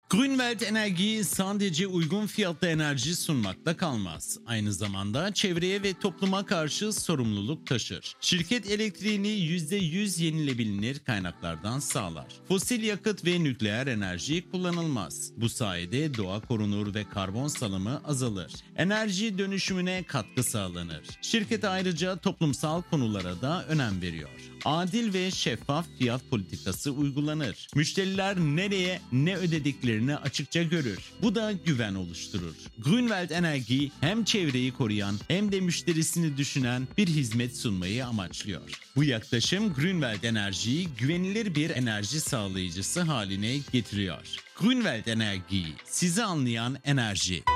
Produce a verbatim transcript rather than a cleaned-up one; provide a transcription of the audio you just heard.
Grünwald Enerji sadece uygun fiyatlı enerji sunmakta kalmaz. Aynı zamanda çevreye ve topluma karşı sorumluluk taşır. Şirket elektriğini yüzde yüz yenilebilir kaynaklardan sağlar. Fosil yakıt ve nükleer enerji kullanılmaz. Bu sayede doğa korunur ve karbon salımı azalır. Enerji dönüşümüne katkı sağlanır. Şirket ayrıca toplumsal konulara da önem veriyor. Adil ve şeffaf fiyat politikası uygulanır. Müşteriler nereye ne ödediklerini açıkça görür. Bu da güven oluşturur. Grünwald Enerji hem çevreyi koruyan hem de müşterisini düşünen bir hizmet sunmayı amaçlıyor. Bu yaklaşım Grünwald Enerji'yi güvenilir bir enerji sağlayıcısı haline getiriyor. Grünwald Enerji, sizi anlayan enerji.